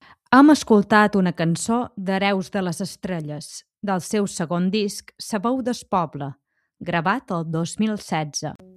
Hem escoltat una cançó d'Hereus de les Estrelles, del seu segon disc Sa veu del poble, gravat el 2016.